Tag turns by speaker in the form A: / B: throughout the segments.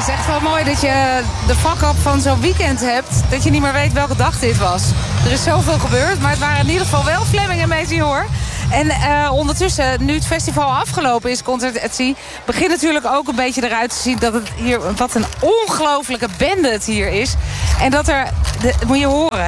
A: het is echt wel mooi dat je de fuck-up van zo'n weekend hebt. Dat je niet meer weet welke dag dit was. Er is zoveel gebeurd, maar het waren in ieder geval wel Fleming en Meteor. En ondertussen, nu het festival afgelopen is, Concert at Sea, begint natuurlijk ook een beetje eruit te zien dat het hier, wat een ongelofelijke bende het hier is. En dat er, moet je horen.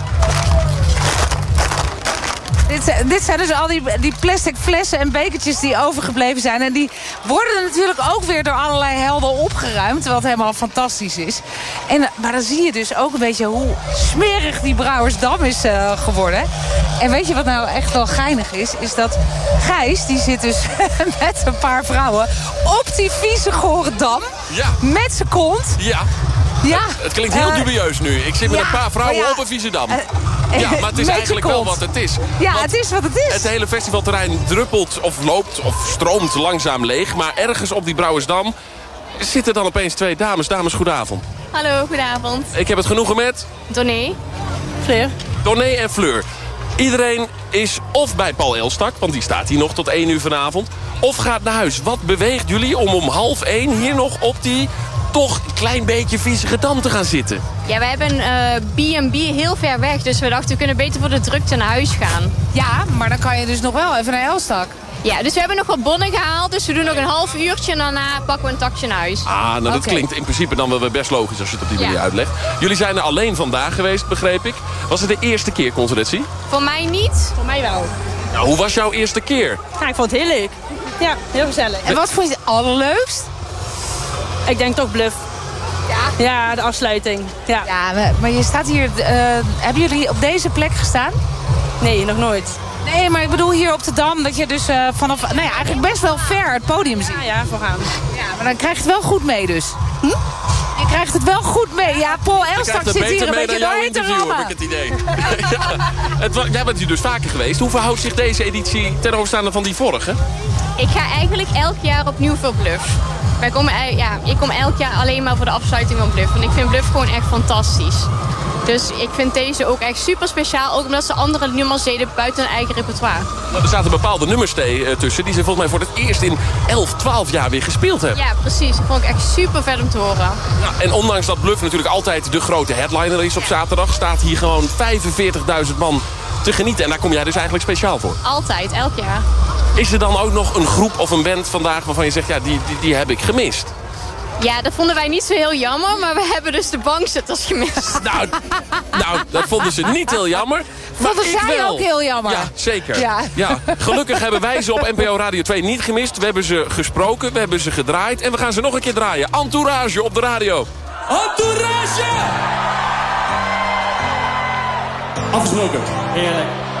A: Dit zijn dus al die plastic flessen en bekertjes die overgebleven zijn. En die worden natuurlijk ook weer door allerlei helden opgeruimd. Wat helemaal fantastisch is. Maar dan zie je dus ook een beetje hoe smerig die Brouwersdam is geworden. En weet je wat nou echt wel geinig is? Is dat Gijs, die zit dus met een paar vrouwen op die vieze gore dam.
B: Ja.
A: Met zijn kont.
B: Ja. Ja. Het klinkt heel dubieus nu. Ik zit met een paar vrouwen op een vieze dam. Ja, maar het is eigenlijk wel wat het is.
A: Ja, want het is wat het is.
B: Het hele festivalterrein druppelt of loopt of stroomt langzaam leeg. Maar ergens op die Brouwersdam zitten dan opeens twee dames. Dames, goedenavond.
C: Hallo, goedenavond.
B: Ik heb het genoegen met...
C: Doné. Fleur.
B: Doné en Fleur. Iedereen is of bij Paul Elstak, want die staat hier nog tot 1 uur vanavond. Of gaat naar huis. Wat beweegt jullie om 12:30 hier nog op die toch een klein beetje viezige dam te gaan zitten?
C: Ja, we hebben een B&B heel ver weg. Dus we dachten, we kunnen beter voor de drukte naar huis gaan.
A: Ja, maar dan kan je dus nog wel even naar Elstak.
C: Ja, dus we hebben nog wat bonnen gehaald. Dus we doen nog een half uurtje en daarna pakken we een taxi naar huis.
B: Ah, nou dat klinkt in principe dan wel weer best logisch als je het op die manier uitlegt. Jullie zijn er alleen vandaag geweest, begreep ik. Was het de eerste keer, Concert at Sea?
C: Voor mij niet.
D: Voor mij wel.
B: Nou, hoe was jouw eerste keer?
D: Ja, ik vond het heel leuk. Ja, heel gezellig.
A: En wat vond je het allerleukst?
D: Ik denk toch Bluff.
A: Ja.
D: Ja, de afsluiting. Ja,
A: maar je staat hier... hebben jullie op deze plek gestaan?
D: Nee, nog nooit.
A: Nee, maar ik bedoel hier op de Dam dat je dus vanaf... Nee, eigenlijk best wel ver het podium ziet.
D: Ja, voorgaan.
A: Ja, maar dan krijg je het wel goed mee dus. Je krijgt het wel goed mee. Ja, Paul Elstak zit hier een beetje doorheen te rammen.
B: Heb ik het idee. Jij bent hier dus vaker geweest. Hoe verhoudt zich deze editie ten overstaande van die vorige?
C: Ik ga eigenlijk elk jaar opnieuw voor Bluff. Ik kom elk jaar alleen maar voor de afsluiting van Bluff. En ik vind Bluff gewoon echt fantastisch. Dus ik vind deze ook echt super speciaal. Ook omdat ze andere nummers deden buiten hun eigen repertoire.
B: Nou, er zaten bepaalde nummers tussen die ze volgens mij voor het eerst in 11, 12 jaar weer gespeeld hebben.
C: Ja, precies. Dat vond ik echt super vet om te horen.
B: Ja, en ondanks dat Bluff natuurlijk altijd de grote headliner is op zaterdag, staat hier gewoon 45.000 man te genieten. En daar kom jij dus eigenlijk speciaal voor.
C: Altijd, elk jaar.
B: Is er dan ook nog een groep of een band vandaag waarvan je zegt, ja, die heb ik gemist?
C: Ja, dat vonden wij niet zo heel jammer, maar we hebben dus de bankzitters gemist.
B: Nou, dat vonden ze niet heel jammer.
A: Vonden zij ook heel jammer?
B: Ja, zeker.
A: Ja.
B: Gelukkig hebben wij ze op NPO Radio 2 niet gemist. We hebben ze gesproken, we hebben ze gedraaid en we gaan ze nog een keer draaien. Entourage op de radio.
E: Entourage!
F: Afgesproken.
E: Heerlijk.